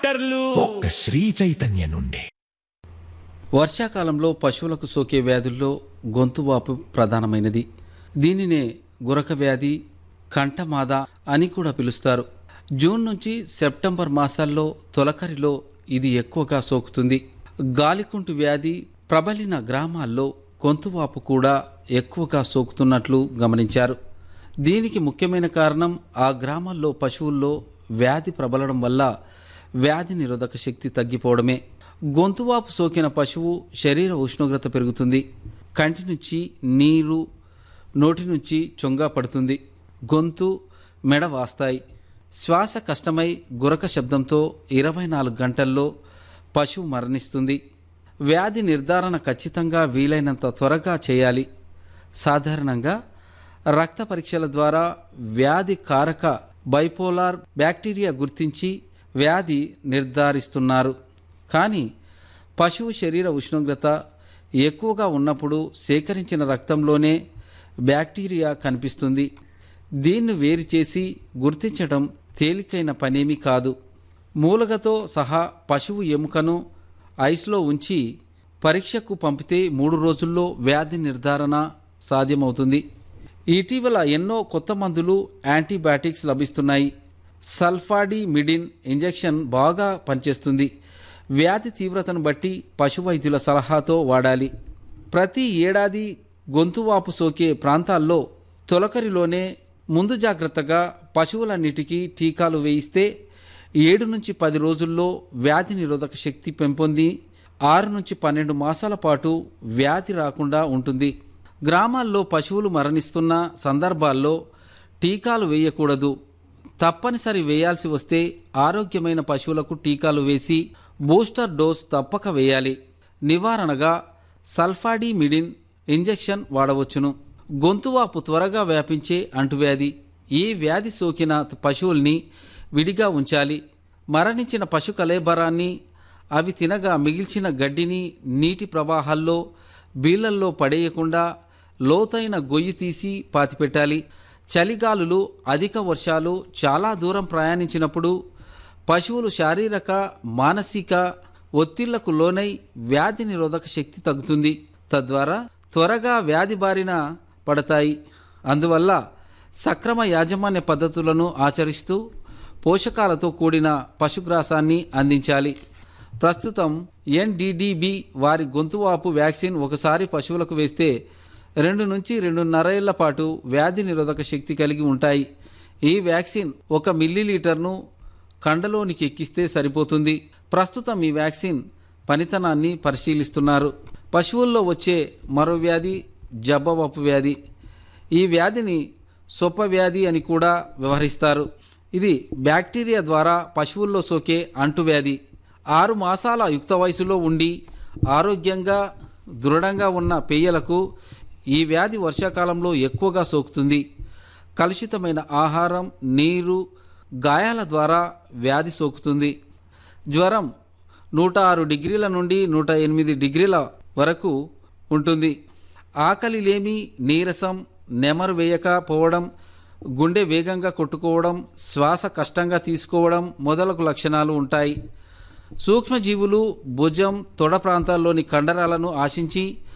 డాక్టర్లు ఒక్క శ్రీ చైతన్య నుండి. వర్షాకాలంలో పశువులకు సోకే వ్యాధుల్లో గొంతువాపు ప్రధానమైనది. దీనినే గురక వ్యాధి, కంఠమాద అని కూడా పిలుస్తారు. జూన్ నుంచి సెప్టెంబర్ మాసాల్లో తొలకరిలో ఇది ఎక్కువగా సోకుతుంది. గాలికుంటు వ్యాధి ప్రబలిన గ్రామాల్లో గొంతువాపు కూడా ఎక్కువగా సోకుతున్నట్లు గమనించారు. దీనికి ముఖ్యమైన కారణం ఆ గ్రామాల్లో పశువుల్లో వ్యాధి ప్రబలడం వల్ల వ్యాధి నిరోధక శక్తి తగ్గిపోవడమే. గొంతువాపు సోకిన పశువు శరీర ఉష్ణోగ్రత పెరుగుతుంది. కంటి నుంచి నీరు, నోటి నుంచి చొంగా పడుతుంది. గొంతు, మెడ వాస్తాయి. శ్వాస కష్టమై గురక శబ్దంతో 24 గంటల్లో పశువు మరణిస్తుంది. వ్యాధి నిర్ధారణ ఖచ్చితంగా వీలైనంత త్వరగా చేయాలి. సాధారణంగా రక్త పరీక్షల ద్వారా వ్యాధి కారక బైపోలార్ బ్యాక్టీరియా గుర్తించి వ్యాధి నిర్ధారిస్తున్నారు. కానీ పశువు శరీర ఉష్ణోగ్రత ఎక్కువగా ఉన్నప్పుడు సేకరించిన రక్తంలోనే బ్యాక్టీరియా కనిపిస్తుంది. దీన్ని వేరు చేసి గుర్తించడం తేలికైన పనేమీ కాదు. మూలగతో సహా పశువు ఎముకను ఐస్లో ఉంచి పరీక్షకు పంపితే 3 రోజుల్లో వ్యాధి నిర్ధారణ సాధ్యమవుతుంది. ఇటీవల ఎన్నో కొత్త మందులు, యాంటీబయాటిక్స్ లభిస్తున్నాయి. సల్ఫాడిమిడిన్ ఇంజెక్షన్ బాగా పనిచేస్తుంది. వ్యాధి తీవ్రతను బట్టి పశు వైద్యుల సలహాతో వాడాలి. ప్రతి ఏడాది గొంతువాపు సోకే ప్రాంతాల్లో తొలకరిలోనే ముందు జాగ్రత్తగా పశువులన్నిటికీ టీకాలు వేయిస్తే 7 నుంచి 10 రోజుల్లో వ్యాధి నిరోధక శక్తి పెంపొంది 6 నుంచి 12 మాసాల పాటు వ్యాధి రాకుండా ఉంటుంది. గ్రామాల్లో పశువులు మరణిస్తున్న సందర్భాల్లో టీకాలు వేయకూడదు. తప్పనిసరి వేయాల్సి వస్తే ఆరోగ్యమైన పశువులకు టీకాలు వేసి బూస్టర్ డోస్ తప్పక వేయాలి. నివారణగా సల్ఫాడిమిడిన్ ఇంజెక్షన్ వాడవచ్చును. గొంతువాపు త్వరగా వ్యాపించే అంటువ్యాధి. ఈ వ్యాధి సోకిన పశువుల్ని విడిగా ఉంచాలి. మరణించిన పశు కళేబరాన్ని, అవి తినగా మిగిల్చిన గడ్డిని నీటి ప్రవాహాల్లో, బీళ్లల్లో పడేయకుండా లోతైన గొయ్యి తీసి పాతిపెట్టాలి. చలిగాలులు, అధిక వర్షాలు, చాలా దూరం ప్రయాణించినప్పుడు పశువులు శారీరక, మానసిక ఒత్తిళ్లకు లోనై వ్యాధి నిరోధక శక్తి తగ్గుతుంది. తద్వారా త్వరగా వ్యాధి బారిన పడతాయి. అందువల్ల సక్రమ యాజమాన్య పద్ధతులను ఆచరిస్తూ పోషకాలతో కూడిన పశుగ్రాసాన్ని అందించాలి. ప్రస్తుతం ఎన్డీడీబీ వారి గొంతువాపు వ్యాక్సిన్ ఒకసారి పశువులకు వేస్తే 2 నుంచి 2.5 ఏళ్ల పాటు వ్యాధి నిరోధక శక్తి కలిగి ఉంటాయి. ఈ వ్యాక్సిన్ 1 మిల్లీలీటర్ను కండలోనికి ఎక్కిస్తే సరిపోతుంది. ప్రస్తుతం ఈ వ్యాక్సిన్ పనితనాన్ని పరిశీలిస్తున్నారు. పశువుల్లో వచ్చే మరో వ్యాధి జబ్బవపు వ్యాధి. ఈ వ్యాధిని సొప్ప వ్యాధి అని కూడా వ్యవహరిస్తారు. ఇది బ్యాక్టీరియా ద్వారా పశువుల్లో సోకే అంటువ్యాధి. 6 మాసాల యుక్త వయసులో ఉండి ఆరోగ్యంగా దృఢంగా ఉన్న పెయ్యలకు ఈ వ్యాధి వర్షాకాలంలో ఎక్కువగా సోకుతుంది. కలుషితమైన ఆహారం, నీరు, గాయాల ద్వారా వ్యాధి సోకుతుంది. జ్వరం 106 డిగ్రీల నుండి 108 డిగ్రీల వరకు ఉంటుంది. ఆకలిలేమి, నీరసం, నెమరు వేయకపోవడం, గుండె వేగంగా కొట్టుకోవడం, శ్వాస కష్టంగా తీసుకోవడం మొదలగు లక్షణాలు ఉంటాయి. సూక్ష్మజీవులు భుజం, తొడ ప్రాంతాల్లోని కండరాలను ఆశించి